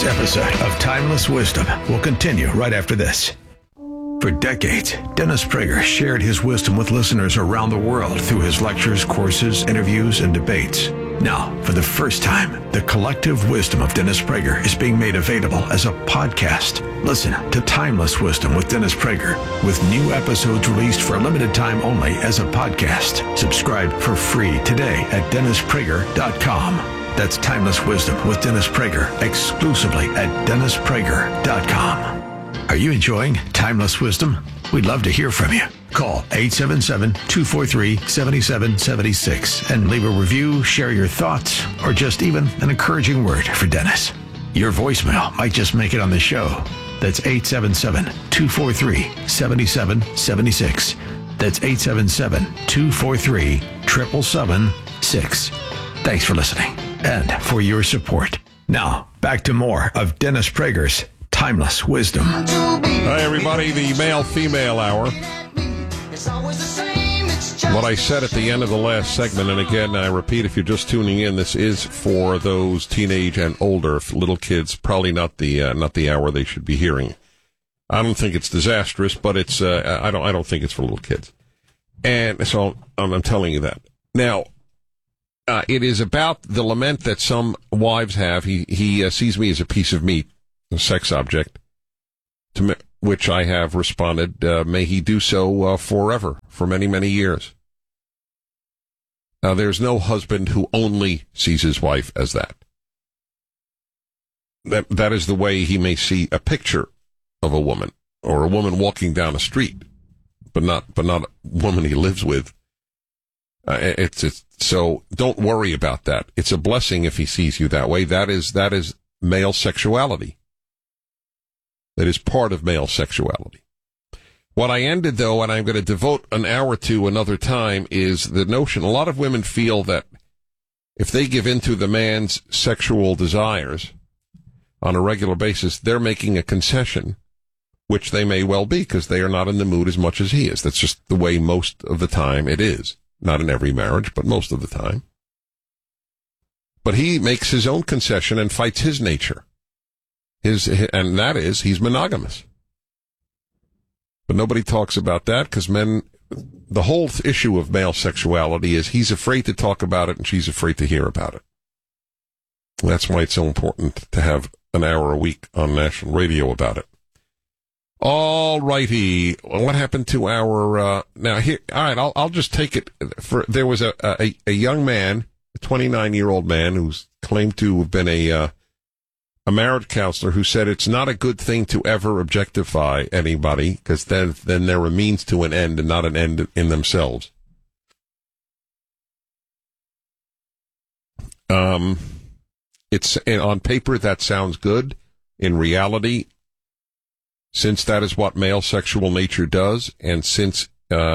episode of Timeless Wisdom will continue right after this. For decades, Dennis Prager shared his wisdom with listeners around the world through his lectures, courses, interviews, and debates. Now, for the first time, the collective wisdom of Dennis Prager is being made available as a podcast. Listen to Timeless Wisdom with Dennis Prager, with new episodes released for a limited time only as a podcast. Subscribe for free today at DennisPrager.com. That's Timeless Wisdom with Dennis Prager, exclusively at DennisPrager.com. Are you enjoying Timeless Wisdom? We'd love to hear from you. Call 877-243-7776 and leave a review, share your thoughts, or just even an encouraging word for Dennis. Your voicemail might just make it on the show. That's 877-243-7776. That's 877-243-7776. Thanks for listening and for your support. Now, back to more of Dennis Prager's Timeless Wisdom. Hi, everybody. The male-female hour. What I said at the end of the last segment, and again, I repeat, if you're just tuning in, this is for those teenage and older little kids. Probably not the hour they should be hearing. I don't think it's disastrous, but it's I don't think it's for little kids. And so I'm telling you that now. It is about the lament that some wives have. He sees me as a piece of meat, a sex object, to which I have responded, may he do so forever, for many, many years. Now, there's no husband who only sees his wife as that. That is the way he may see a picture of a woman, or a woman walking down a street, but not a woman he lives with. So don't worry about that. It's a blessing if he sees you that way. That is male sexuality. That is part of male sexuality. What I ended, though, and I'm going to devote an hour to another time, is the notion a lot of women feel that if they give in to the man's sexual desires on a regular basis, they're making a concession, which they may well be because they are not in the mood as much as he is. That's just the way most of the time it is. Not in every marriage, but most of the time. But he makes his own concession and fights his nature. And that is, he's monogamous. But nobody talks about that because the whole issue of male sexuality is he's afraid to talk about it and she's afraid to hear about it. That's why it's so important to have an hour a week on national radio about it. All righty. What happened to our, now here, all right, I'll just take it there was a young man, a 29-year-old man who's claimed to have been a marriage counselor who said it's not a good thing to ever objectify anybody because then they're a means to an end and not an end in themselves. It's on paper that sounds good. In reality, since that is what male sexual nature does, and since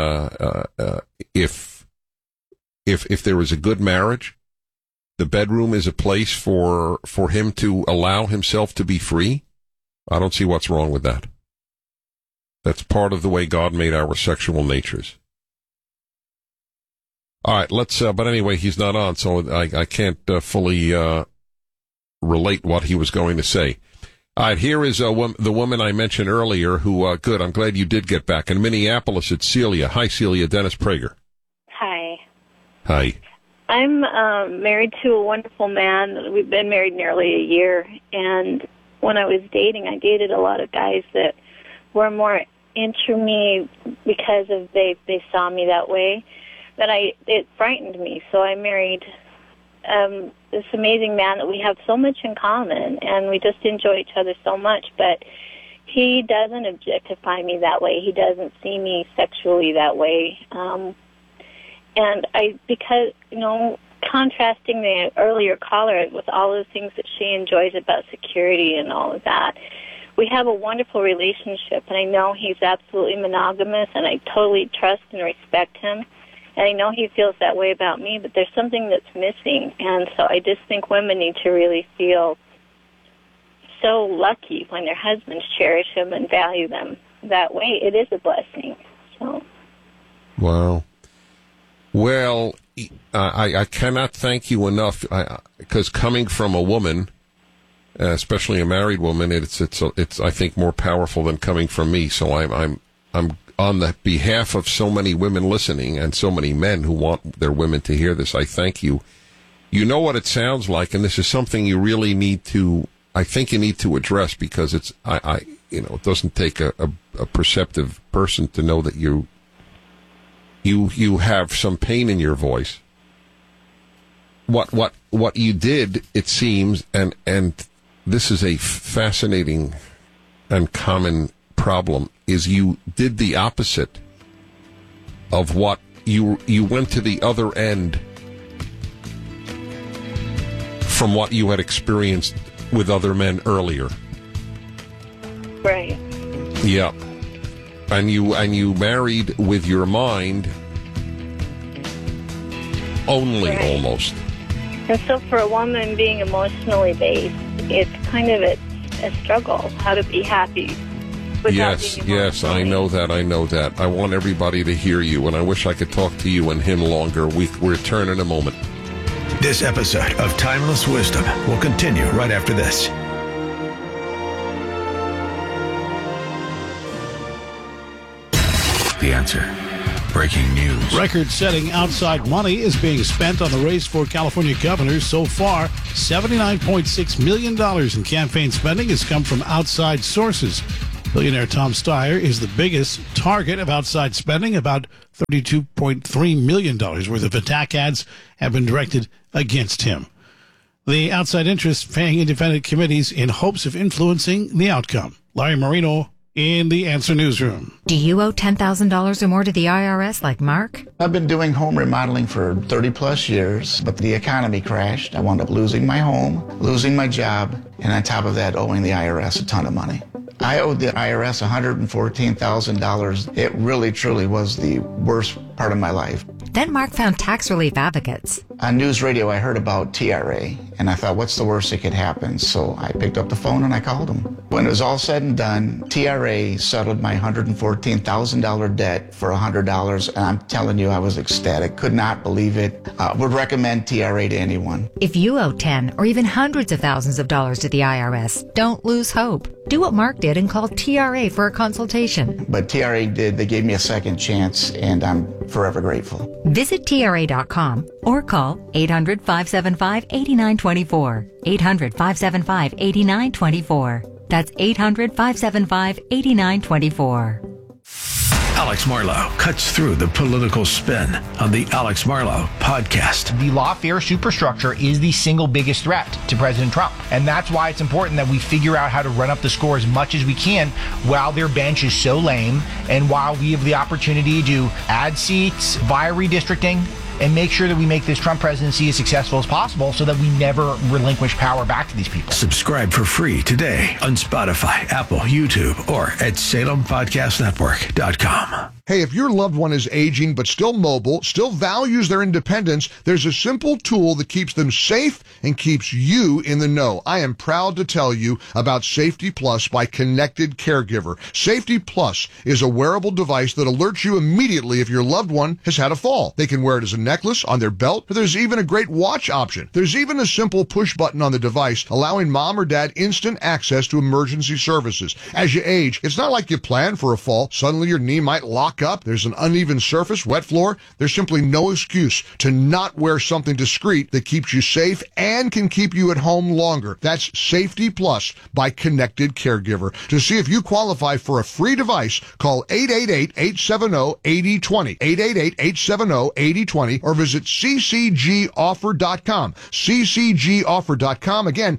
if there is a good marriage, the bedroom is a place for him to allow himself to be free, I don't see what's wrong with that. That's part of the way God made our sexual natures. All right, but anyway, he's not on, so I can't fully relate what he was going to say. All right, here is the woman I mentioned earlier who, good, I'm glad you did get back. In Minneapolis, it's Celia. Hi, Celia. Dennis Prager. Hi. Hi. I'm married to a wonderful man. We've been married nearly a year, and when I was dating, I dated a lot of guys that were more into me because of they saw me that way. But it frightened me, so I married this amazing man that we have so much in common, and we just enjoy each other so much, but he doesn't objectify me that way. He doesn't see me sexually that way. And because, contrasting the earlier caller with all the things that she enjoys about security and all of that, we have a wonderful relationship, and I know he's absolutely monogamous, and I totally trust and respect him. And I know he feels that way about me, but there's something that's missing. And so I just think women need to really feel so lucky when their husbands cherish them and value them that way. It is a blessing. So. Wow. Well, I cannot thank you enough, because coming from a woman especially a married woman, it's I think more powerful than coming from me. So I'm on the behalf of so many women listening and so many men who want their women to hear this. I thank you. You know what it sounds like, and this is something you really need to. I think you need to address, because it's it doesn't take a perceptive person to know that you have some pain in your voice. What you did, it seems, and this is a fascinating and common problem, is you did the opposite of what you went to the other end from what you had experienced with other men earlier. Right. Yeah. And you married with your mind only, right. Almost. And so for a woman being emotionally based, it's kind of a struggle how to be happy. Yes, I know that. I want everybody to hear you, and I wish I could talk to you and him longer. We'll return in a moment. This episode of Timeless Wisdom will continue right after this. The Answer. Breaking news. Record-setting outside money is being spent on the race for California governor. So far, $79.6 million in campaign spending has come from outside sources. Billionaire Tom Steyer is the biggest target of outside spending. About $32.3 million worth of attack ads have been directed against him. The outside interests paying independent committees in hopes of influencing the outcome. Larry Marino in the Answer Newsroom. Do you owe $10,000 or more to the IRS like Mark? I've been doing home remodeling for 30 plus years, but the economy crashed. I wound up losing my home, losing my job, and on top of that, owing the IRS a ton of money. I owed the IRS $114,000. It really, truly was the worst part of my life. Then Mark found tax relief advocates. On news radio, I heard about TRA, and I thought, what's the worst that could happen? So I picked up the phone and I called them. When it was all said and done, TRA settled my $114,000 debt for $100, and I'm telling you, I was ecstatic. Could not believe it. Would recommend TRA to anyone. If you owe 10 or even hundreds of thousands of dollars to the IRS, don't lose hope. Do what Mark did and call TRA for a consultation. But TRA did. They gave me a second chance, and I'm forever grateful. Visit TRA.com or call 800-575-8924. 800-575-8924. That's 800-575-8924. Alex Marlow cuts through the political spin on the Alex Marlow podcast. The lawfare superstructure is the single biggest threat to President Trump. And that's why it's important that we figure out how to run up the score as much as we can while their bench is so lame, and while we have the opportunity to add seats via redistricting and make sure that we make this Trump presidency as successful as possible so that we never relinquish power back to these people. Subscribe for free today on Spotify, Apple, YouTube, or at SalemPodcastNetwork.com. Hey, if your loved one is aging but still mobile, still values their independence, there's a simple tool that keeps them safe and keeps you in the know. I am proud to tell you about Safety Plus by Connected Caregiver. Safety Plus is a wearable device that alerts you immediately if your loved one has had a fall. They can wear it as a necklace, on their belt, but there's even a great watch option. There's even a simple push button on the device allowing mom or dad instant access to emergency services. As you age, it's not like you plan for a fall. Suddenly your knee might lock up. There's an uneven surface, wet floor. There's simply no excuse to not wear something discreet that keeps you safe and can keep you at home longer. That's Safety Plus by Connected Caregiver. To see if you qualify for a free device, call 888-870-8020, 888-870-8020, or visit ccgoffer.com, ccgoffer.com. Again,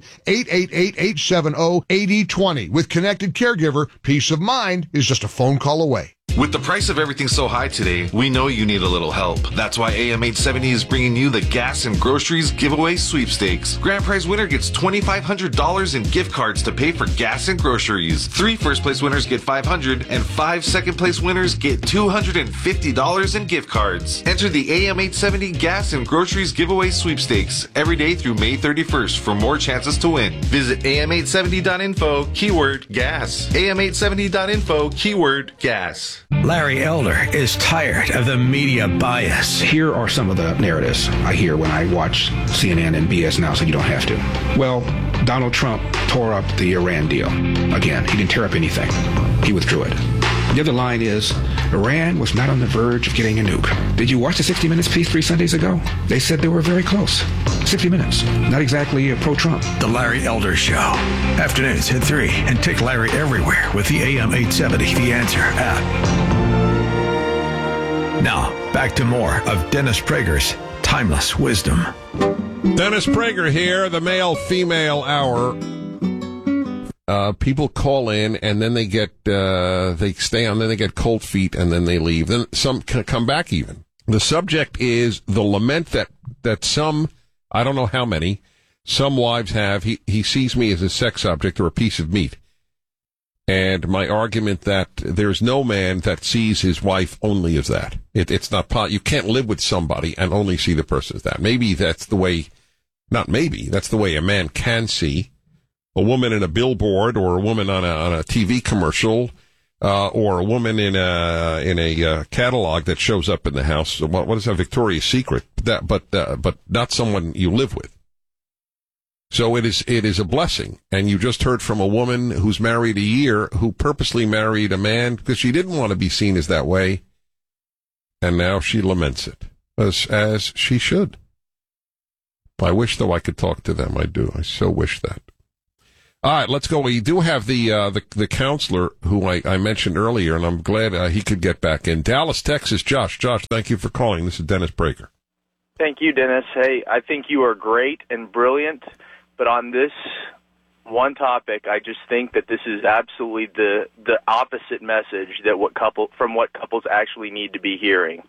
888-870-8020. With Connected Caregiver, peace of mind is just a phone call away. With the price of everything so high today, we know you need a little help. That's why AM870 is bringing you the Gas and Groceries Giveaway Sweepstakes. Grand prize winner gets $2,500 in gift cards to pay for gas and groceries. 3 first-place winners get $500, and 5 second-place winners get $250 in gift cards. Enter the AM870 Gas and Groceries Giveaway Sweepstakes every day through May 31st for more chances to win. Visit am870.info, keyword gas. am870.info, keyword gas. Larry Elder is tired of the media bias. Here are some of the narratives I hear when I watch CNN and BS Now, so you don't have to. Well, Donald Trump tore up the Iran deal. Again, he didn't tear up anything. He withdrew it. The other line is, Iran was not on the verge of getting a nuke. Did you watch the 60 Minutes piece 3 Sundays ago? They said they were very close. 60 Minutes. Not exactly pro-Trump. The Larry Elder Show. Afternoons at 3. And take Larry everywhere with the AM 870 The Answer app. Now, back to more of Dennis Prager's Timeless Wisdom. Dennis Prager here, the male-female hour. People call in, and then they stay on, then they get cold feet, and then they leave. Then some come back even. The subject is the lament that some, I don't know how many, some wives have. He sees me as a sex object or a piece of meat. And my argument that there's no man that sees his wife only as that. It's not you can't live with somebody and only see the person as that. Maybe that's the way, not maybe, that's the way a man can see a woman in a billboard, or a woman on a TV commercial, or a woman in a catalog that shows up in the house. What is that? Victoria's Secret? But not someone you live with. So it is a blessing. And you just heard from a woman who's married a year, who purposely married a man because she didn't want to be seen as that way, and now she laments it, as she should. I wish, though, I could talk to them. I do. I so wish that. All right, let's go. We do have the counselor who I mentioned earlier, and I'm glad he could get back in. Dallas, Texas, Josh. Josh, thank you for calling. This is Dennis Prager. Thank you, Dennis. Hey, I think you are great and brilliant, but on this one topic, I just think that this is absolutely the opposite message that what couples actually need to be hearing.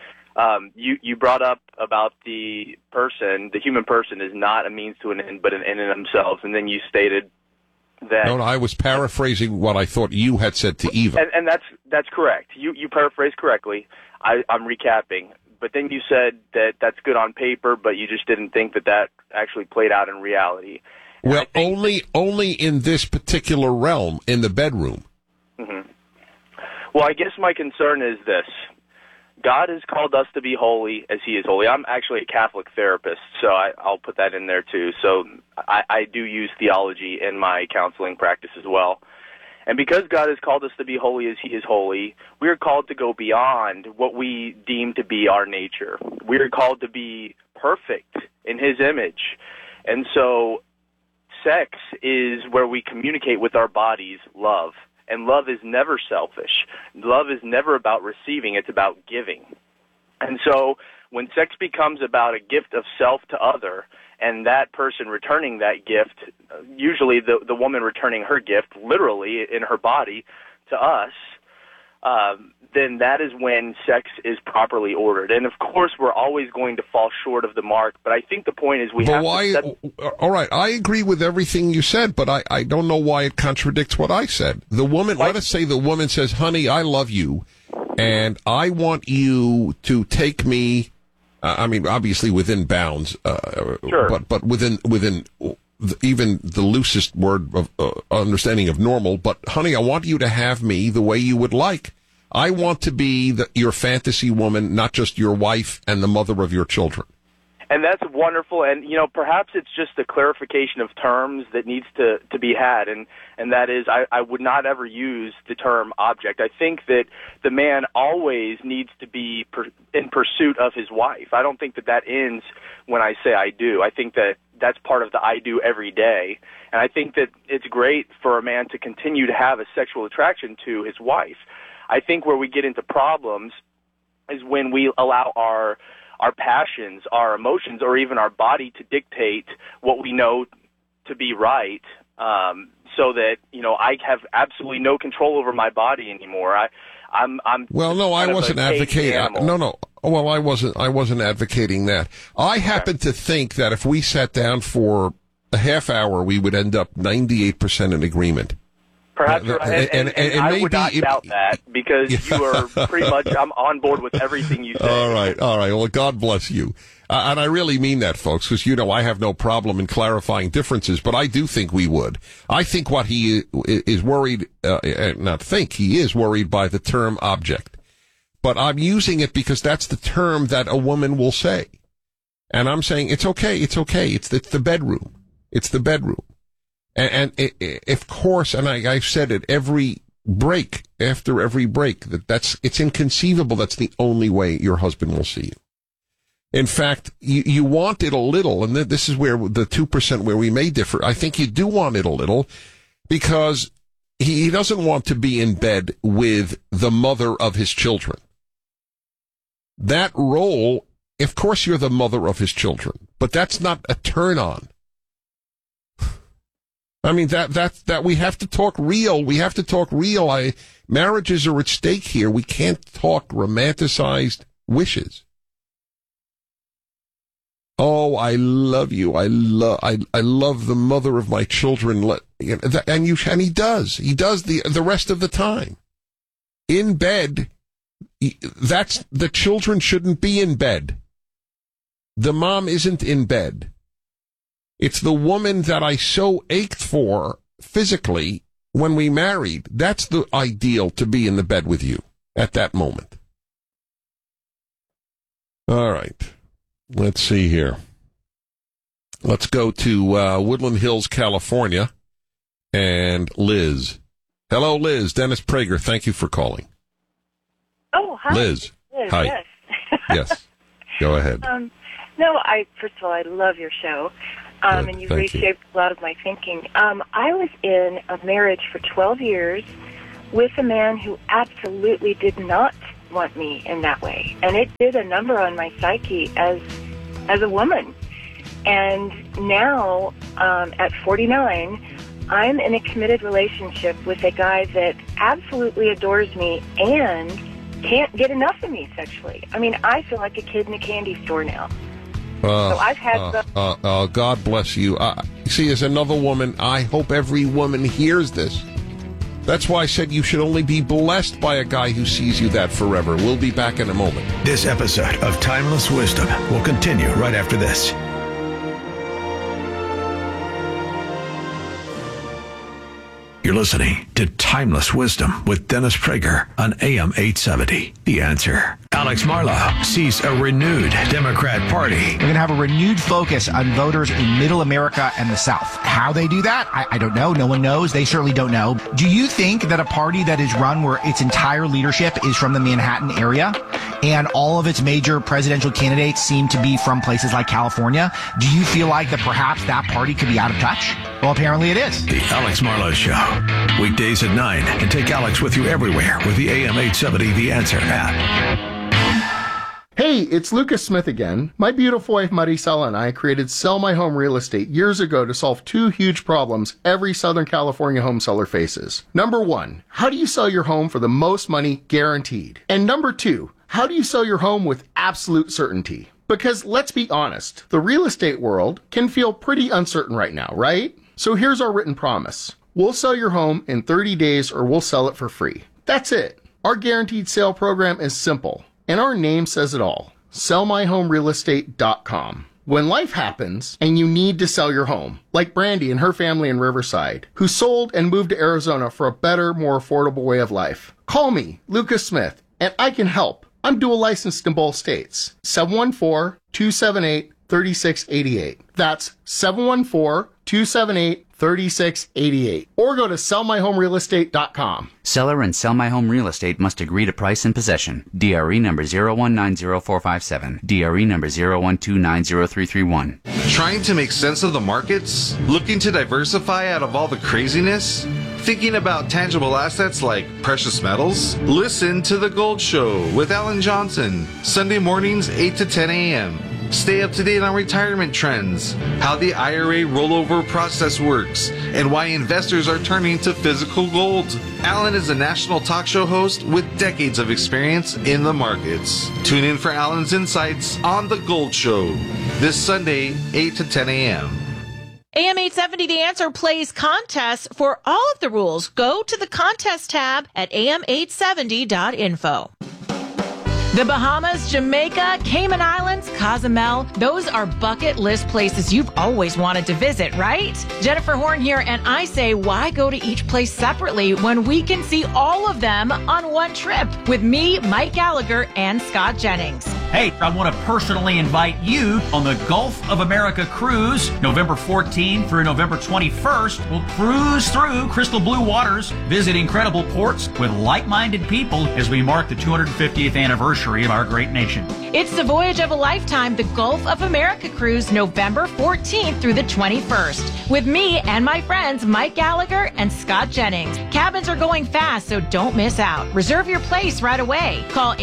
You brought up about the human person is not a means to an end, but an end in themselves, and then you stated that. No, I was paraphrasing what I thought you had said to Eva. And that's correct. You paraphrased correctly. I'm recapping. But then you said that that's good on paper, but you just didn't think that actually played out in reality. And well, only in this particular realm, in the bedroom. Mm-hmm. Well, I guess my concern is this. God has called us to be holy as he is holy. I'm actually a Catholic therapist, so I'll put that in there too. So I do use theology in my counseling practice as well. And because God has called us to be holy as he is holy, we are called to go beyond what we deem to be our nature. We are called to be perfect in his image. And so sex is where we communicate with our bodies love. And love is never selfish. Love is never about receiving. It's about giving. And so when sex becomes about a gift of self to other, and that person returning that gift, usually the woman returning her gift literally in her body to us, then that is when sex is properly ordered. And, of course, we're always going to fall short of the mark, but I think the point is all right, I agree with everything you said, but I don't know why it contradicts what I said. The woman, let us say the woman says, honey, I love you, and I want you to take me, obviously within bounds, sure. but within even the loosest word of understanding of normal, but honey, I want you to have me the way you would like. I want to be your fantasy woman, not just your wife and the mother of your children. And that's wonderful. And, perhaps it's just a clarification of terms that needs to be had. And that is, I would not ever use the term object. I think that the man always needs to be in pursuit of his wife. I don't think that ends when I say I do. I think that that's part of the I do every day. And I think that it's great for a man to continue to have a sexual attraction to his wife. I think where we get into problems is when we allow our passions, our emotions, or even our body to dictate what we know to be right, so that I have absolutely no control over my body anymore. I'm well, no, I wasn't advocating. No. Well, I wasn't advocating that. I happen to think that if we sat down for a half hour, we would end up 98% in agreement. Perhaps you're right. And I would not doubt that, because you are pretty much, I'm on board with everything you say. All right. Well, God bless you. And I really mean that, folks, because, I have no problem in clarifying differences, but I do think we would. I think what he is worried, he is worried by the term object. But I'm using it because that's the term that a woman will say. And I'm saying, it's okay. It's the bedroom. It's the bedroom. And of course, and I've said it after every break, it's inconceivable that's the only way your husband will see you. In fact, you want it a little, and this is where the 2% where we may differ. I think you do want it a little because he doesn't want to be in bed with the mother of his children. That role, of course you're the mother of his children, but that's not a turn on. I mean, that we have to talk real. We have to talk real. Marriages are at stake here. We can't talk romanticized wishes. Oh, I love you. I love the mother of my children. And he does. He does the rest of the time. In bed, the children shouldn't be in bed. The mom isn't in bed. It's the woman that I so ached for physically when we married. That's the ideal, to be in the bed with you at that moment. All right. Let's see here. Let's go to Woodland Hills, California, and Liz. Hello, Liz. Dennis Prager, thank you for calling. Oh, hi. Liz. Hi. Yes. Yes. Go ahead. First of all, I love your show. And you've reshaped a lot of my thinking. I was in a marriage for 12 years with a man who absolutely did not want me in that way. And it did a number on my psyche as a woman. And now, at 49, I'm in a committed relationship with a guy that absolutely adores me and can't get enough of me sexually. I mean, I feel like a kid in a candy store now. So I've had God bless you. See, as another woman, I hope every woman hears this. That's why I said you should only be blessed by a guy who sees you that forever. We'll be back in a moment. This episode of Timeless Wisdom will continue right after this. You're listening to Timeless Wisdom with Dennis Prager on AM 870. The Answer. Alex Marlow sees a renewed Democrat Party. We're going to have a renewed focus on voters in Middle America and the South. How they do that, I don't know. No one knows. They certainly don't know. Do you think that a party that is run where its entire leadership is from the Manhattan area and all of its major presidential candidates seem to be from places like California, do you feel like that perhaps that party could be out of touch? Well, apparently it is. The Alex Marlow Show. Weekdays at 9. And take Alex with you everywhere with the AM 870 The Answer app. Hey, it's Lucas Smith again. My beautiful wife Maricela and I created Sell My Home Real Estate years ago to solve two huge problems every Southern California home seller faces. Number one, how do you sell your home for the most money guaranteed? And number two, how do you sell your home with absolute certainty? Because let's be honest, the real estate world can feel pretty uncertain right now, right? So here's our written promise. We'll sell your home in 30 days or we'll sell it for free. That's it. Our guaranteed sale program is simple. And our name says it all. SellMyHomeRealEstate.com. When life happens and you need to sell your home, like Brandy and her family in Riverside, who sold and moved to Arizona for a better, more affordable way of life, call me, Lucas Smith, and I can help. I'm dual licensed in both states. 714-278-3688. That's 714-278-3688. Or go to sellmyhomerealestate.com. Seller and Sell My Home Real Estate must agree to price and possession. DRE number 0190457. DRE number 012903331. Trying to make sense of the markets? Looking to diversify out of all the craziness? Thinking about tangible assets like precious metals? Listen to The Gold Show with Alan Johnson, Sunday mornings 8 to 10 a.m. Stay up to date on retirement trends, how the IRA rollover process works, and why investors are turning to physical gold. Alan is a national talk show host with decades of experience in the markets. Tune in for Alan's insights on The Gold Show this Sunday, 8 to 10 a.m. AM 870 The Answer plays contests for all of the rules. Go to the contest tab at am870.info. The Bahamas, Jamaica, Cayman Islands, Cozumel, those are bucket list places you've always wanted to visit, right? Jennifer Horn here, and I say, why go to each place separately when we can see all of them on one trip with me, Mike Gallagher, and Scott Jennings? Hey, I want to personally invite you on the Gulf of America cruise, November 14th through November 21st. We'll cruise through crystal blue waters, visit incredible ports with like-minded people as we mark the 250th anniversary of our great nation. It's the voyage of a lifetime, the Gulf of America cruise, November 14th through the 21st, with me and my friends Mike Gallagher and Scott Jennings. Cabins are going fast, so don't miss out. Reserve your place right away. Call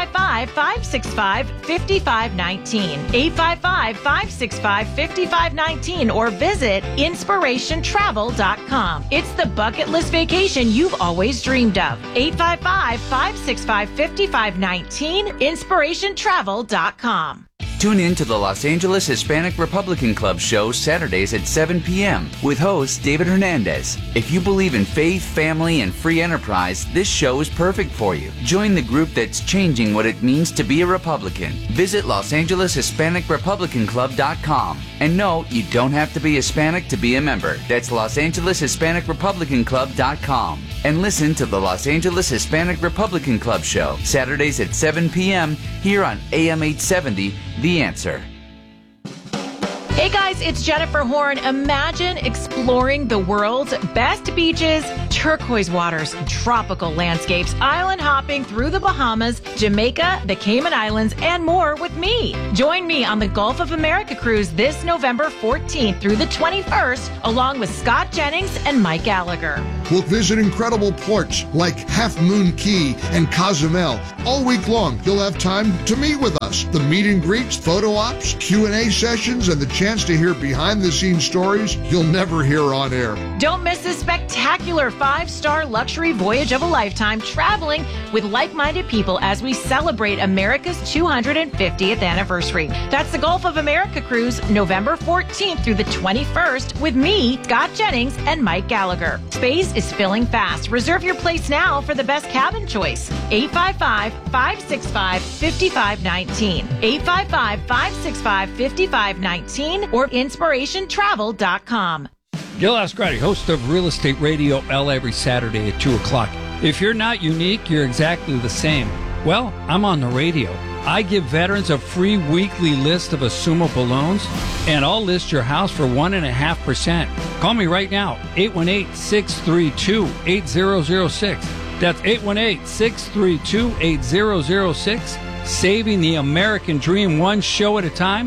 855-565-5519, 855-565-5519, or visit inspirationtravel.com. It's the bucket list vacation you've always dreamed of. 855-565-5519, inspirationtravel.com. Tune in to the Los Angeles Hispanic Republican Club show Saturdays at 7 p.m. with host David Hernandez. If you believe in faith, family, and free enterprise, this show is perfect for you. Join the group that's changing what it means to be a Republican. Visit LosAngelesHispanicRepublicanClub.com. And no, you don't have to be Hispanic to be a member. That's LosAngelesHispanicRepublicanClub.com. And listen to the Los Angeles Hispanic Republican Club show Saturdays at 7 p.m. here on AM 870, The Answer. Hey guys, it's Jennifer Horn. Imagine exploring the world's best beaches, turquoise waters, tropical landscapes, island hopping through the Bahamas, Jamaica, the Cayman Islands, and more with me. Join me on the Gulf of America cruise this November 14th through the 21st, along with Scott Jennings and Mike Gallagher. We'll visit incredible ports like Half Moon Cay and Cozumel. All week long, you'll have time to meet with us. The meet and greets, photo ops, Q&A sessions, and the chance to hear behind-the-scenes stories you'll never hear on air. Don't miss this spectacular 5-star luxury voyage of a lifetime, traveling with like-minded people as we celebrate America's 250th anniversary. That's the Gulf of America cruise, November 14th through the 21st, with me, Scott Jennings, and Mike Gallagher. Space is filling fast. Reserve your place now for the best cabin choice. 855-565-5519, 855-565-5519, or inspirationtravel.com. Gil Ascarati, host of Real Estate Radio L every Saturday at 2 o'clock. If you're not unique, you're exactly the same. Well, I'm on the radio. I give veterans a free weekly list of assumable loans, and I'll list your house for 1.5%. Call me right now, 818-632-8006. That's 818-632-8006. Saving the American dream one show at a time,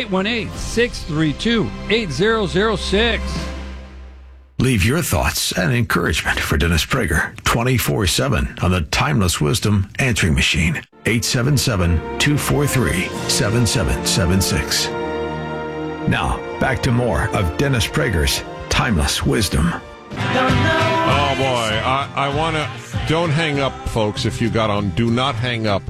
818-632-8006. Leave your thoughts and encouragement for Dennis Prager 24/7 on the Timeless Wisdom Answering Machine, 877-243-7776. Now, back to more of Dennis Prager's Timeless Wisdom. Oh, boy. I want to... Don't hang up, folks, if you got on. Do not hang up.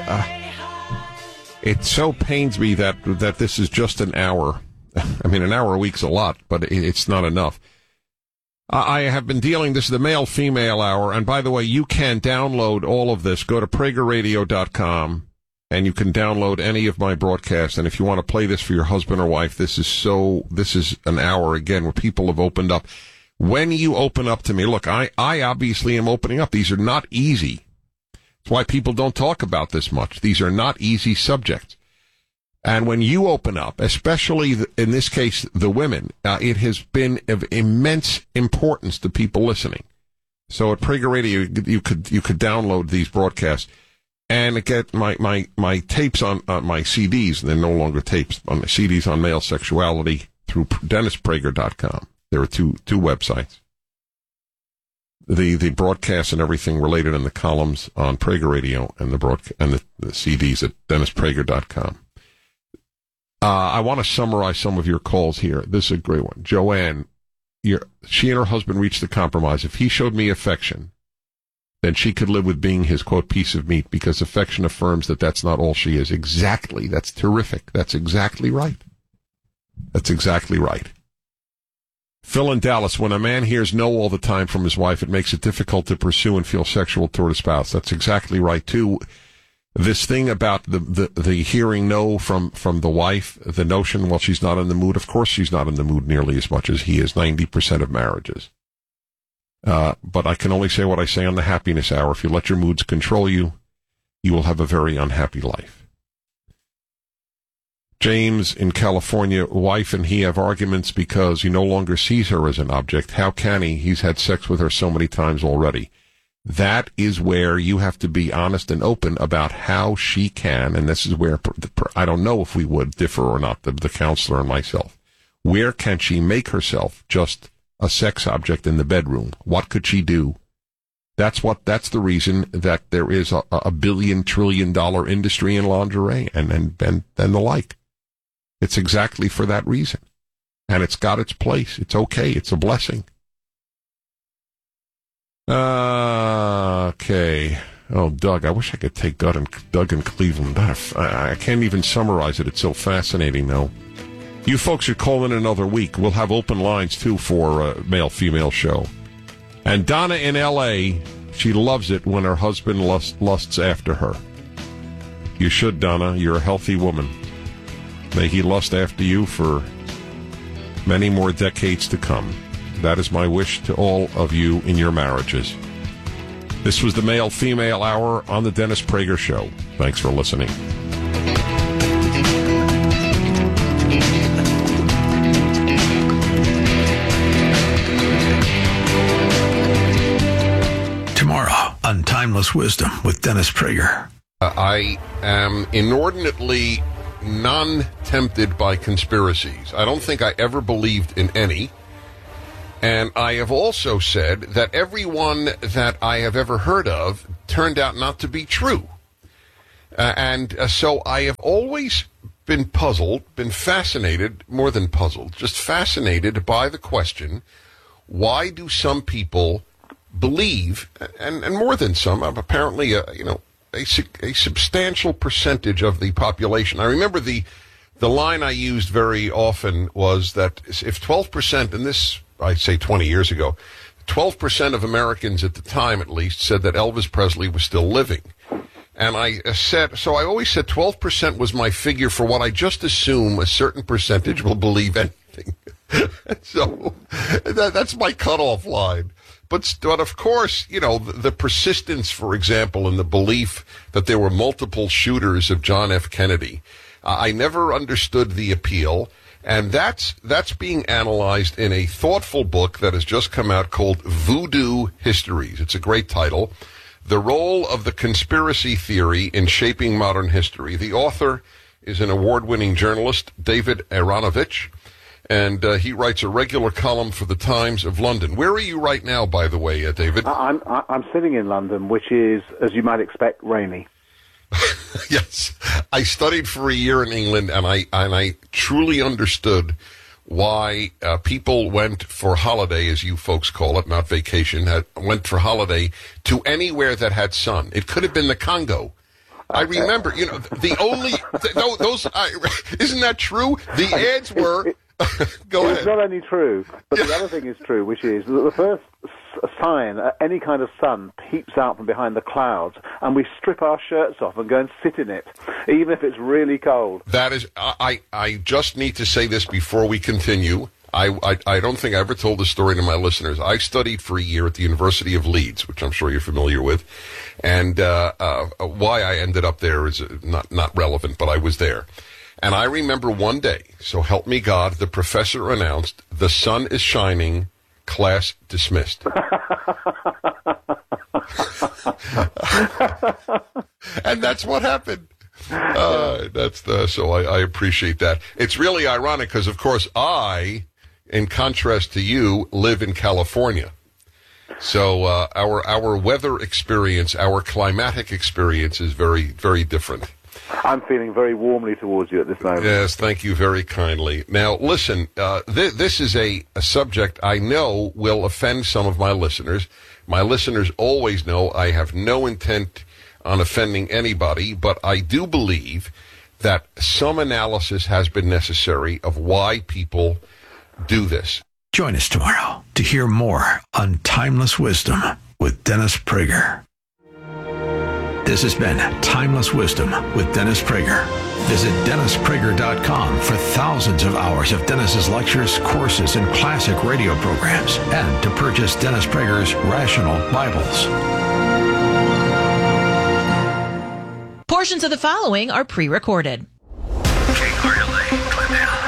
It so pains me that this is just an hour. I mean, an hour a week's a lot, but it's not enough. I have been dealing, this is the male-female hour, and by the way, you can download all of this. Go to PragerRadio.com, and you can download any of my broadcasts, and if you want to play this for your husband or wife, this is an hour, again, where people have opened up. When you open up to me, look, I obviously am opening up. These are not easy. That's why people don't talk about this much. These are not easy subjects. And when you open up, especially in this case, the women, it has been of immense importance to people listening. So at Prager Radio, you could download these broadcasts and get my tapes on my CDs. They're no longer tapes, on the CDs on male sexuality through DennisPrager.com. There are two websites. The broadcasts and everything related in the columns on Prager Radio and the CDs at DennisPrager.com. I want to summarize some of your calls here. This is a great one. Joanne, she and her husband reached a compromise. If he showed me affection, then she could live with being his, quote, piece of meat, because affection affirms that that's not all she is. Exactly. That's terrific. That's exactly right. That's exactly right. Phil in Dallas, when a man hears no all the time from his wife, it makes it difficult to pursue and feel sexual toward a spouse. That's exactly right, too. This thing about the hearing no from the wife, the notion, well, she's not in the mood. Of course she's not in the mood nearly as much as he is, 90% of marriages. But I can only say what I say on the Happiness Hour. If you let your moods control you, you will have a very unhappy life. James in California, wife and he have arguments because he no longer sees her as an object. How can he? He's had sex with her so many times already. That is where you have to be honest and open about how she can, and this is where I don't know if we would differ or not, the counselor and myself. Where can she make herself just a sex object in the bedroom? What could she do? That's the reason that there is a $1 billion, $1 trillion industry in lingerie and the like. It's exactly for that reason. And it's got its place. It's okay. It's a blessing. Okay. Oh, Doug, I wish I could take Doug in Cleveland. I can't even summarize it. It's so fascinating, though. You folks should call in another week. We'll have open lines, too, for a male-female show. And Donna in L.A., she loves it when her husband lusts after her. You should, Donna. You're a healthy woman. May he lust after you for many more decades to come. That is my wish to all of you in your marriages. This was the Male-Female Hour on the Dennis Prager Show. Thanks for listening. Tomorrow on Timeless Wisdom with Dennis Prager. I am inordinately non-tempted by conspiracies. I don't think I ever believed in any. And I have also said that everyone that I have ever heard of turned out not to be true. So I have always been puzzled, been fascinated, more than puzzled, just fascinated by the question, why do some people believe, and more than some, apparently, a substantial percentage of the population. I remember the line I used very often was that if 12%, and this I'd say 20 years ago, 12% of Americans at the time, at least, said that Elvis Presley was still living. And I always said 12% was my figure for what I just assume a certain percentage will believe anything. So that's my cutoff line. But of course, the persistence, for example, in the belief that there were multiple shooters of John F. Kennedy, I never understood the appeal. And that's being analyzed in a thoughtful book that has just come out called Voodoo Histories. It's a great title. The Role of the Conspiracy Theory in Shaping Modern History. The author is an award-winning journalist, David Aaronovitch, and he writes a regular column for the Times of London. Where are you right now, by the way, David? I'm sitting in London, which is, as you might expect, rainy. Yes, I studied for a year in England, and I truly understood why people went for holiday, as you folks call it, not vacation, went for holiday to anywhere that had sun. It could have been the Congo. I remember, the only isn't that true? The ads were. Go ahead. It's not only true, but the other thing is true, which is that the first sign any kind of sun peeps out from behind the clouds, and we strip our shirts off and go and sit in it, even if it's really cold. That is, I just need to say this before we continue. I don't think I ever told this story to my listeners. I studied for a year at the University of Leeds, which I'm sure you're familiar with, and why I ended up there is not relevant, but I was there. And I remember one day, so help me God, the professor announced, "The sun is shining, class dismissed." And that's what happened. So I appreciate that. It's really ironic because, of course, I, in contrast to you, live in California. So our weather experience, our climatic experience is very, very different. I'm feeling very warmly towards you at this moment. Yes, thank you very kindly. Now, listen, this is a subject I know will offend some of my listeners. My listeners always know I have no intent on offending anybody, but I do believe that some analysis has been necessary of why people do this. Join us tomorrow to hear more on Timeless Wisdom with Dennis Prager. This has been Timeless Wisdom with Dennis Prager. Visit DennisPrager.com for thousands of hours of Dennis's lectures, courses, and classic radio programs, and to purchase Dennis Prager's Rational Bibles. Portions of the following are pre-recorded. KRLA.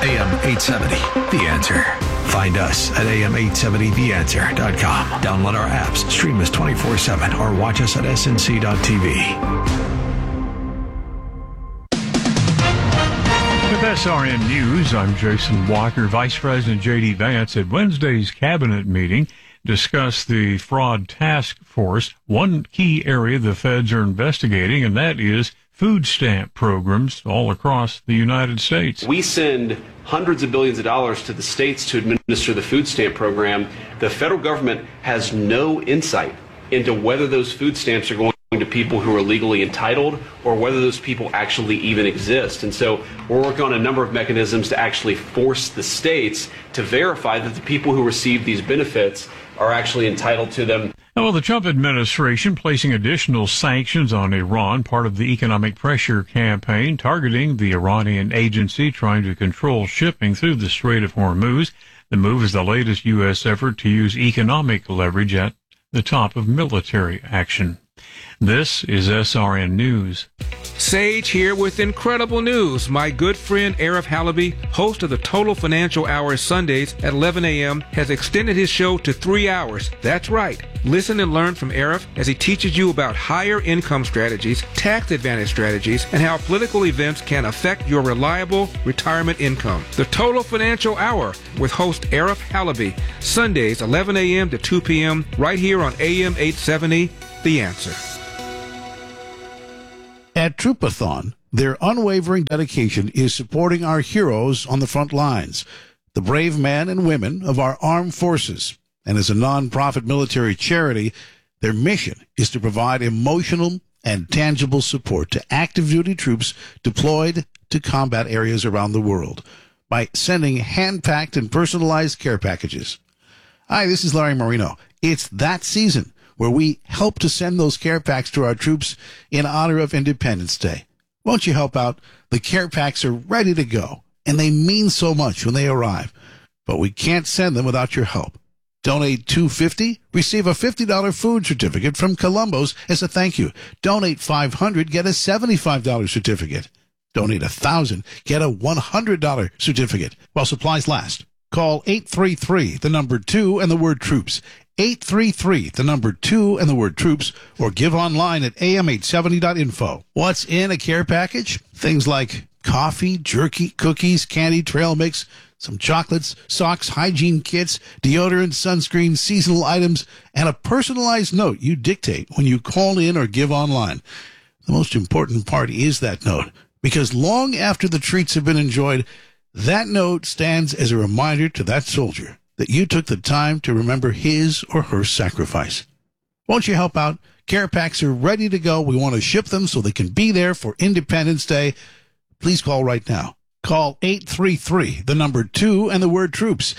AM 870, The Answer. Find us at am870theanswer.com. Download our apps, stream us 24/7, or watch us at snc.tv. With SRN News, I'm Jason Walker. Vice President J.D. Vance at Wednesday's cabinet meeting discussed the fraud task force. One key area the feds are investigating, and that is food stamp programs all across the United States. We send hundreds of billions of dollars to the states to administer the food stamp program. The federal government has no insight into whether those food stamps are going to people who are legally entitled or whether those people actually even exist. And so we're working on a number of mechanisms to actually force the states to verify that the people who receive these benefits are actually entitled to them. Well, the Trump administration placing additional sanctions on Iran, part of the economic pressure campaign targeting the Iranian agency trying to control shipping through the Strait of Hormuz. The move is the latest U.S. effort to use economic leverage at the top of military action. This is SRN News. Sage here with incredible news. My good friend Arif Halaby, host of the Total Financial Hour Sundays at 11 a.m., has extended his show to 3 hours. That's right. Listen and learn from Arif as he teaches you about higher income strategies, tax advantage strategies, and how political events can affect your reliable retirement income. The Total Financial Hour with host Arif Halaby, Sundays 11 a.m. to 2 p.m. right here on AM 870, The Answer. At Troopathon, their unwavering dedication is supporting our heroes on the front lines, the brave men and women of our armed forces. And as a non-profit military charity, their mission is to provide emotional and tangible support to active duty troops deployed to combat areas around the world by sending hand-packed and personalized care packages. Hi, this is Larry Marino. It's that season where we help to send those care packs to our troops in honor of Independence Day. Won't you help out? The care packs are ready to go, and they mean so much when they arrive. But we can't send them without your help. Donate $250, receive a $50 food certificate from Columbo's as a thank you. Donate $500, get a $75 certificate. Donate $1,000, get a $100 certificate while supplies last. Call 833, the number 2, and the word troops. 833, the number 2, and the word troops, or give online at am870.info. What's in a care package? Things like coffee, jerky, cookies, candy, trail mix, some chocolates, socks, hygiene kits, deodorant, sunscreen, seasonal items, and a personalized note you dictate when you call in or give online. The most important part is that note, because long after the treats have been enjoyed, that note stands as a reminder to that soldier that you took the time to remember his or her sacrifice. Won't you help out? Care packs are ready to go. We want to ship them so they can be there for Independence Day. Please call right now. Call 833, the number 2, and the word troops,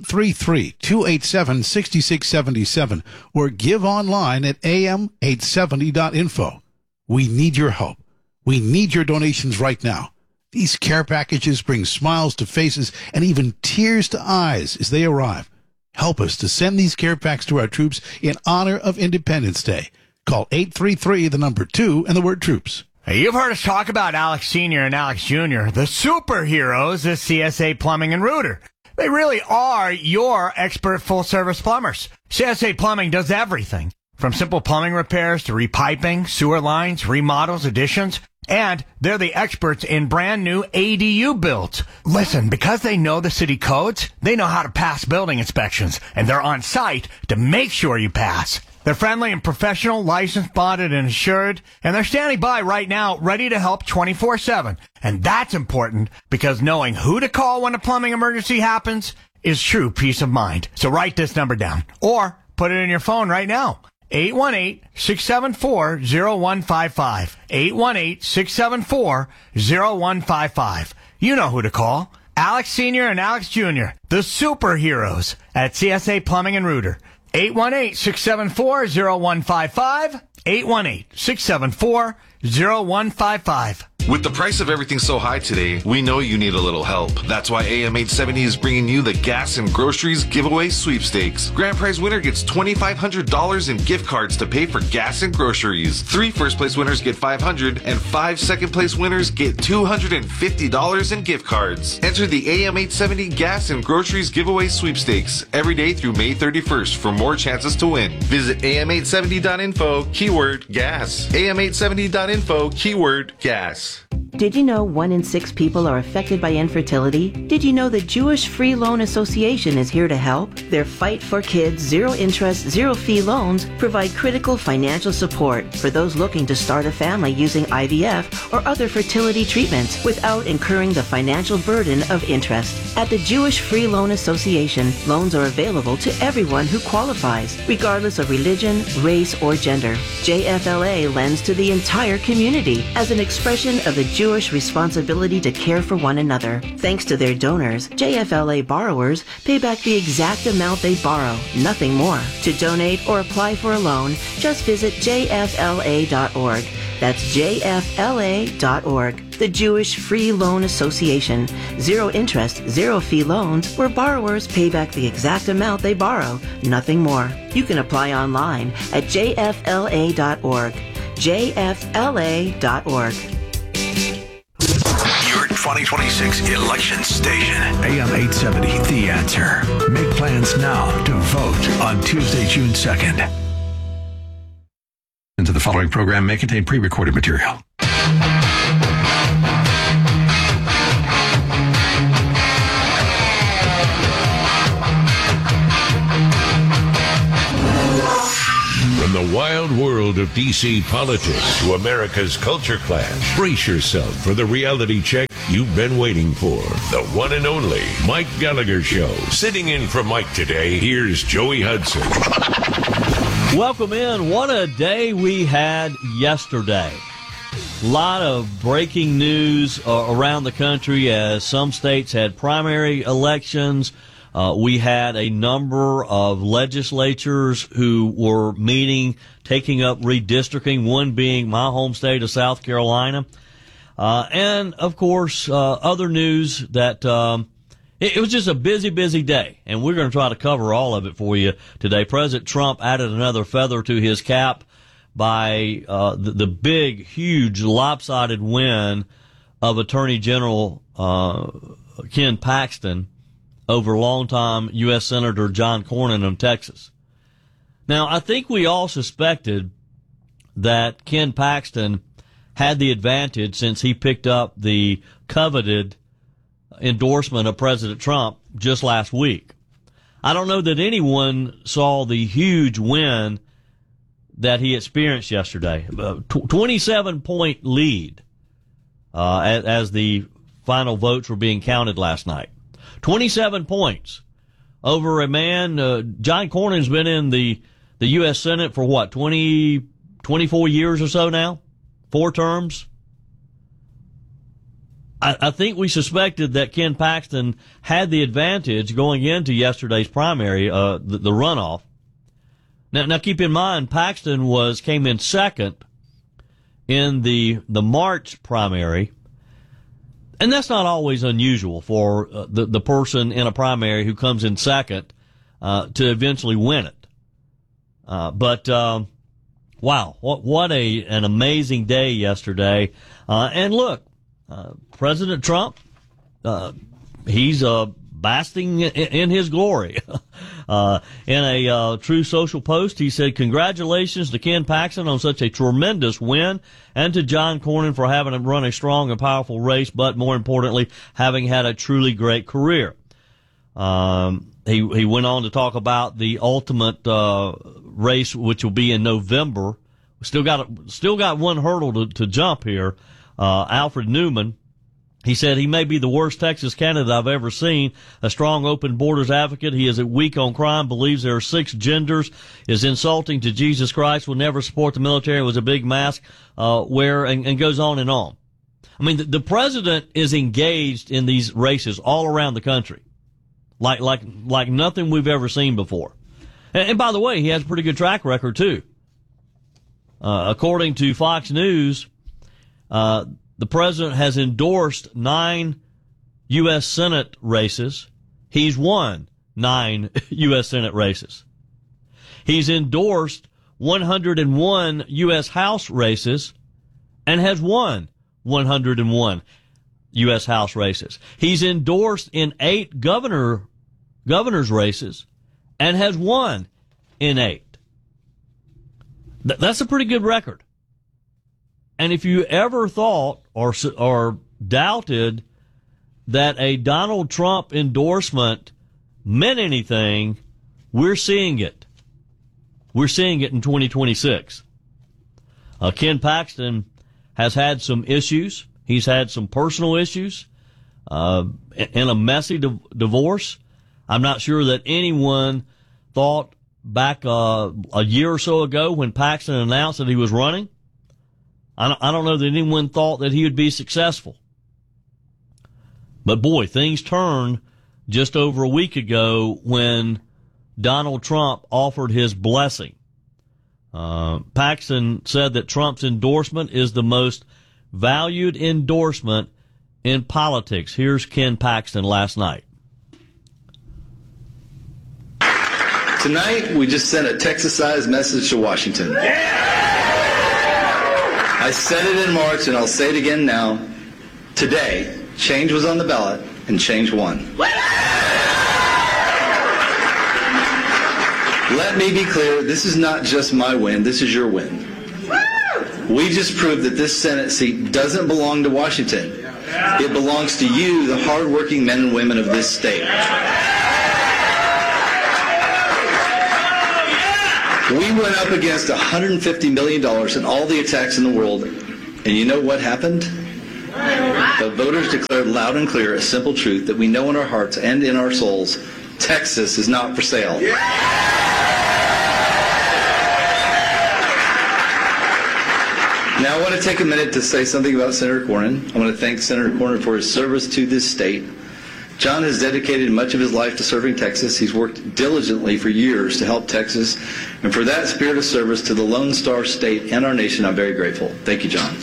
833-287-6677, or give online at am870.info. We need your help. We need your donations right now. These care packages bring smiles to faces and even tears to eyes as they arrive. Help us to send these care packs to our troops in honor of Independence Day. Call 833, the number 2, and the word troops. Hey, you've heard us talk about Alex Sr. and Alex Jr., the superheroes of CSA Plumbing and Rooter. They really are your expert full-service plumbers. CSA Plumbing does everything, from simple plumbing repairs to repiping, sewer lines, remodels, additions. And they're the experts in brand new ADU builds. Listen, because they know the city codes, they know how to pass building inspections, and they're on site to make sure you pass. They're friendly and professional, licensed, bonded, and insured, and they're standing by right now, ready to help 24/7. And that's important because knowing who to call when a plumbing emergency happens is true peace of mind. So write this number down, or put it in your phone right now. 818-674-0155. 818-674-0155. You know who to call. Alex Sr. and Alex Jr., the superheroes at CSA Plumbing and Rooter. 818-674-0155. 818-674-0155. With the price of everything so high today, we know you need a little help. That's why AM 870 is bringing you the Gas and Groceries Giveaway Sweepstakes. Grand prize winner gets $2,500 in gift cards to pay for gas and groceries. 3 first-place winners get $500, and 5 second-place winners get $250 in gift cards. Enter the AM 870 Gas and Groceries Giveaway Sweepstakes every day through May 31st for more chances to win. Visit am870.info, keyword gas. am870.info, keyword gas. Did you know 1 in 6 people are affected by infertility? Did you know the Jewish Free Loan Association is here to help? Their Fight for Kids zero interest, zero fee loans provide critical financial support for those looking to start a family using IVF or other fertility treatments without incurring the financial burden of interest. At the Jewish Free Loan Association, loans are available to everyone who qualifies, regardless of religion, race, or gender. JFLA lends to the entire community as an expression of the Jewish responsibility to care for one another. Thanks to their donors, JFLA borrowers pay back the exact amount they borrow, nothing more. To donate or apply for a loan, just visit jfla.org. That's jfla.org. The Jewish Free Loan Association. Zero interest, zero fee loans where borrowers pay back the exact amount they borrow, nothing more. You can apply online at jfla.org. jfla.org. 2026 election station. AM 870, The Answer. Make plans now to vote on Tuesday, June 2nd. Into the following program may contain pre-recorded material. From the wild world of D.C. politics to America's culture clash, brace yourself for the reality check you've been waiting for. The one and only Mike Gallagher Show. Sitting in for Mike today, here's Joey Hudson. Welcome in. What a day we had yesterday. A lot of breaking news around the country as some states had primary elections. We had a number of legislatures who were meeting, taking up redistricting, one being my home state of South Carolina. And, of course, other news that it was just a busy day, and we're going to try to cover all of it for you today. President Trump added another feather to his cap by the big, huge, lopsided win of Attorney General Ken Paxton over longtime U.S. Senator John Cornyn of Texas. Now, I think we all suspected that Ken Paxton had the advantage since he picked up the coveted endorsement of President Trump just last week. I don't know that anyone saw the huge win that he experienced yesterday. 27-point lead as the final votes were being counted last night. 27 points over a man. John Cornyn's been in the U.S. Senate for what, 24 years or so now? 4 terms. I think we suspected that Ken Paxton had the advantage going into yesterday's primary, the runoff. Now keep in mind, Paxton came in second in the March primary. And that's not always unusual for the person in a primary who comes in second to eventually win it. But wow, what an amazing day yesterday. And look, President Trump, he's basking in his glory. In a True Social post, he said, "Congratulations to Ken Paxton on such a tremendous win, and to John Cornyn for having run a strong and powerful race, but more importantly, having had a truly great career." He went on to talk about the ultimate race, which will be in November. Still got one hurdle to jump here. Alfred Newman, he said he may be the worst Texas candidate I've ever seen. A strong open borders advocate. He is weak on crime, believes there are 6 genders, is insulting to Jesus Christ, will never support the military, was a big mask wearer, and goes on and on. I mean, the president is engaged in these races all around the country, like nothing we've ever seen before. And by the way, he has a pretty good track record too. According to Fox News, The president has endorsed 9 U.S. Senate races. He's won 9 U.S. Senate races. He's endorsed 101 U.S. House races and has won 101 U.S. House races. He's endorsed in 8 governor's races and has won in 8. That's a pretty good record. And if you ever thought or doubted that a Donald Trump endorsement meant anything, we're seeing it. We're seeing it in 2026. Ken Paxton has had some issues. He's had some personal issues in a messy divorce. I'm not sure that anyone thought back a year or so ago when Paxton announced that he was running, I don't know that anyone thought that he would be successful. But boy, things turned just over a week ago when Donald Trump offered his blessing. Paxton said that Trump's endorsement is the most valued endorsement in politics. Here's Ken Paxton last night. Tonight, we just sent a Texas-sized message to Washington. I said it in March, and I'll say it again now. Today, change was on the ballot, and change won. Let me be clear, this is not just my win, this is your win. We just proved that this Senate seat doesn't belong to Washington. It belongs to you, the hardworking men and women of this state. We went up against $150 million in all the attacks in the world, and you know what happened? The voters declared loud and clear a simple truth that we know in our hearts and in our souls: Texas is not for sale. Now I want to take a minute to say something about Senator Cornyn. I want to thank Senator Cornyn for his service to this state. John has dedicated much of his life to serving Texas. He's worked diligently for years to help Texas. And for that spirit of service to the Lone Star State and our nation, I'm very grateful. Thank you, John.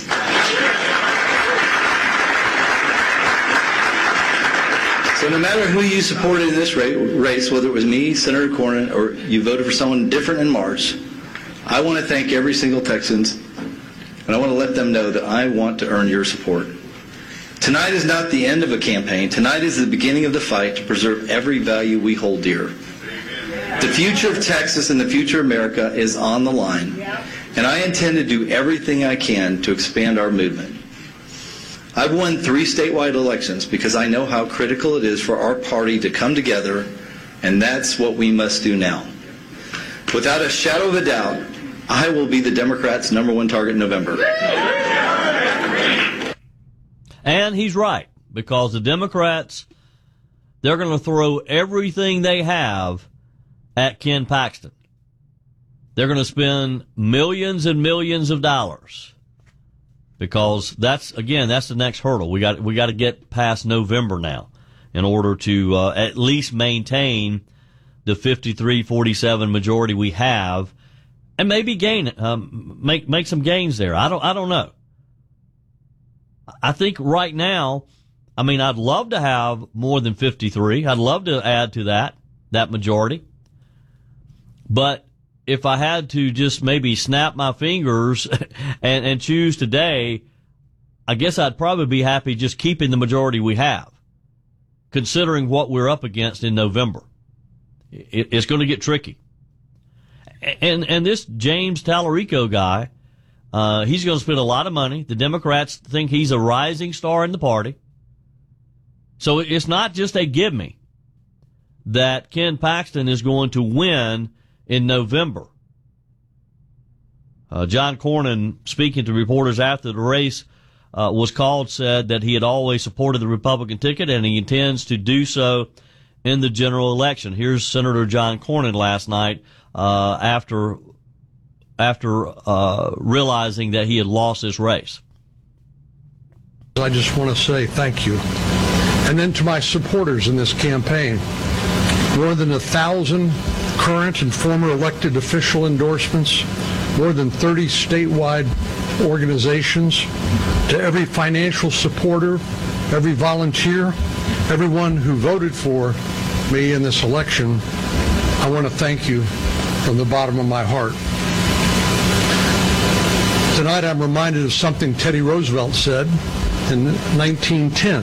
So no matter who you supported in this race, whether it was me, Senator Cornyn, or you voted for someone different in March, I want to thank every single Texan, and I want to let them know that I want to earn your support. Tonight is not the end of a campaign. Tonight is the beginning of the fight to preserve every value we hold dear. The future of Texas and the future of America is on the line, and I intend to do everything I can to expand our movement. I've won 3 statewide elections because I know how critical it is for our party to come together, and that's what we must do now. Without a shadow of a doubt, I will be the Democrats' #1 target in November. And he's right, because the Democrats, they're going to throw everything they have at Ken Paxton. They're going to spend millions and millions of dollars, because that's the next hurdle. We got to get past November now in order to at least maintain the 53-47 majority we have, and maybe gain make some gains there. I don't know. I think right now, I mean, I'd love to have more than 53. I'd love to add to that majority. But if I had to just maybe snap my fingers and choose today, I guess I'd probably be happy just keeping the majority we have, considering what we're up against in November. It's going to get tricky. And this James Tallarico guy, he's going to spend a lot of money. The Democrats think he's a rising star in the party. So it's not just a give me that Ken Paxton is going to win in November. John Cornyn, speaking to reporters after the race was called, said that he had always supported the Republican ticket and he intends to do so in the general election. Here's Senator John Cornyn last night after realizing that he had lost his race. I just want to say thank you. And then to my supporters in this campaign, more than 1,000 current and former elected official endorsements, more than 30 statewide organizations, to every financial supporter, every volunteer, everyone who voted for me in this election, I want to thank you from the bottom of my heart. Tonight I'm reminded of something Teddy Roosevelt said in 1910.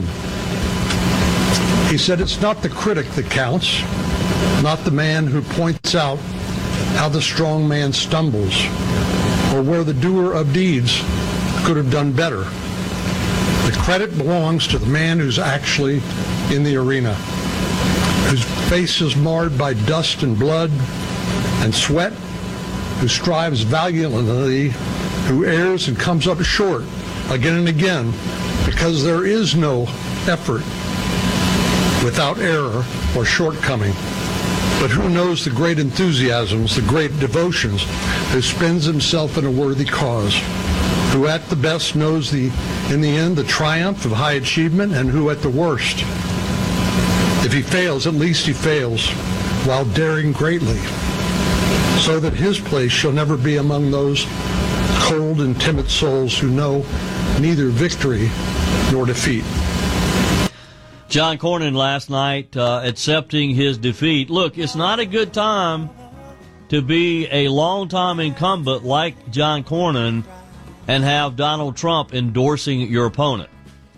He said, "It's not the critic that counts, not the man who points out how the strong man stumbles or where the doer of deeds could have done better. The credit belongs to the man who's actually in the arena, whose face is marred by dust and blood and sweat, who strives valiantly, who errs and comes up short again and again, because there is no effort without error or shortcoming, but who knows the great enthusiasms, the great devotions, who spends himself in a worthy cause, who at the best knows in the end the triumph of high achievement, and who at the worst, if he fails, at least he fails while daring greatly, so that his place shall never be among those cold and timid souls who know neither victory nor defeat." John Cornyn last night accepting his defeat. Look, it's not a good time to be a longtime incumbent like John Cornyn and have Donald Trump endorsing your opponent.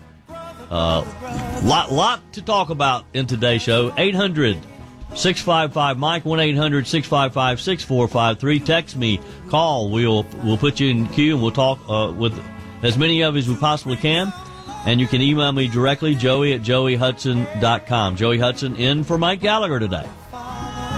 Lot to talk about in today's show. 800-655-MIKE, 1-800-655-6453. Text me, call. We'll put you in queue and we'll talk with as many of you as we possibly can. And you can email me directly, Joey at joeyhudson.com. Joey Hudson in for Mike Gallagher today.